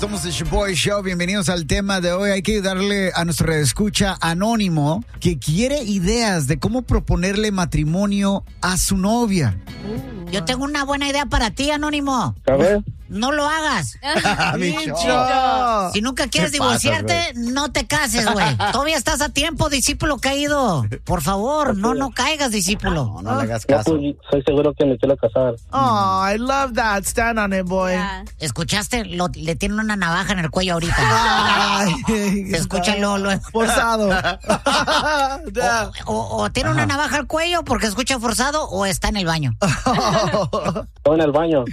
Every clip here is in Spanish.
Somos el Boy Show. Bienvenidos al tema de hoy. Hay que ayudarle a nuestro escucha anónimo que quiere ideas de cómo proponerle matrimonio a su novia. Yo tengo una buena idea para ti, Anónimo. A ver. No lo hagas. Micho. Si nunca quieres divorciarte, no te cases, güey. Todavía estás a tiempo, discípulo caído. Por favor, no caigas, discípulo. No le hagas caso. Pues, soy seguro que me quiero casar. Oh, I love that. Stand on it, boy. Yeah. ¿Escuchaste? Le tienen una navaja en el cuello ahorita. Se escucha lo Forzado. o tiene una navaja al cuello porque escucha forzado o está en el baño. Estoy en el baño.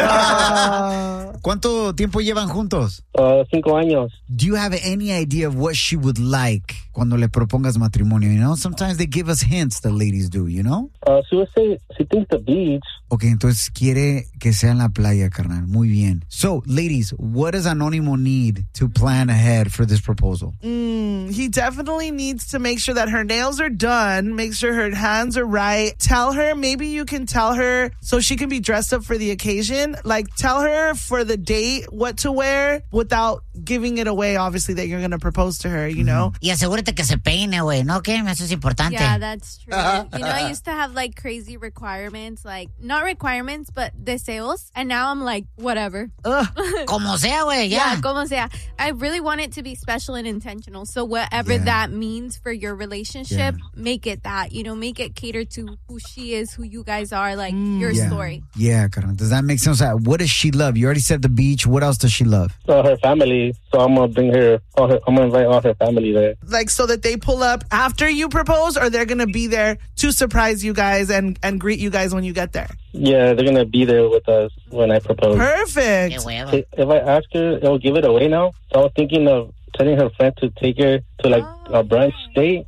¿Cuánto tiempo llevan juntos? 5 años. Do you have any idea of what she would like cuando le propongas matrimonio? You know, sometimes they give us hints, the ladies do, you know? She would say she thinks the beach. Ok, entonces quiere que sea en la playa, carnal. Muy bien. So, ladies, what does Anónimo need to plan ahead for this proposal? He definitely needs to make sure that her nails are done, make sure her hands are right. Tell her, maybe you can tell her so she can be dressed up for the occasion. Like, tell her for the date what to wear without giving it away, obviously, that you're going to propose to her, you know? Y asegúrate que se peine, güey, ¿no? ¿Qué? Eso es importante. Yeah, that's true. You know, I used to have like crazy requirements, like not requirements, but deseos. And now I'm like, whatever. Como sea, güey, ya. Yeah, como sea. I really want it to be special and intentional. So whatever that means for your relationship, make it that, you know, make it cater to who she is, who you guys are, like your story. Yeah, carnal. Does that make sense? What does she love? You already said the beach. What else does she love? Her family. So I'm going to bring her, I'm going to invite all her family there. Like, so that they pull up after you propose, or they're going to be there to surprise you guys and greet you guys when you get there? Yeah, they're going to be there with us when I propose. Perfect. Qué hueva. If I ask her, it'll give it away now. So I was thinking of telling her friend to take her to like a brunch date.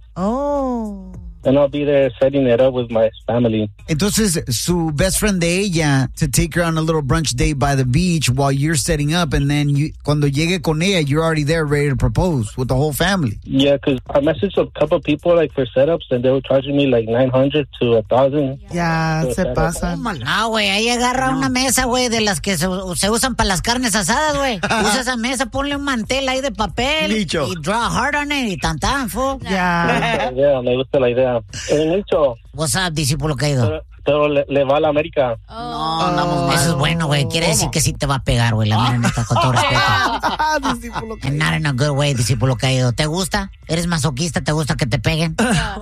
Oh. And I'll be there setting it up with my family. Entonces, su best friend de ella to take her on a little brunch date by the beach while you're setting up, and then cuando llegue con ella, you're already there ready to propose with the whole family. Yeah, because I messaged a couple people like for setups, and they were charging me like $900 to $1,000. Ya, se pasa. No, güey, ahí agarra una mesa, güey, de las que se usan para las carnes asadas, güey. Usa esa mesa, ponle un mantel ahí de papel. Micho. Y draw a heart on it y tan, fool. Ya. Yeah, me gusta la idea. Nicho, What's up, discípulo caído? pero le va a la América. Eso es bueno, güey. Quiere decir que sí te va a pegar, güey. La mera neta, con todo respeto. Discípulo And not in a good way, discípulo caído. ¿Te gusta? ¿Eres masoquista? ¿Te gusta que te peguen?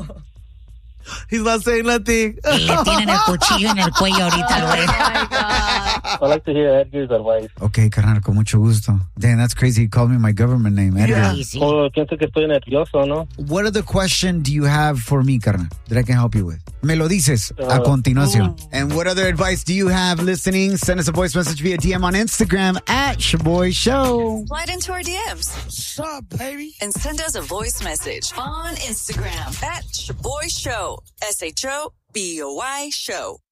He's not saying nothing. Le tienen el cuchillo en el cuello ahorita, güey. Oh my God. I like to hear Edgar's advice. Okay, carnal, con mucho gusto. Damn, that's crazy. You called me my government name, Edgar. Sí, sí. Oh, pienso que estoy nervioso, ¿no? What other question do you have for me, carnal, that I can help you with? Me lo dices a continuación. And what other advice do you have listening? Send us a voice message via DM on Instagram at Shaboy Show. Slide into our DMs. What's up, baby? And send us a voice message on Instagram at Shaboy Show. SHOBOY Show.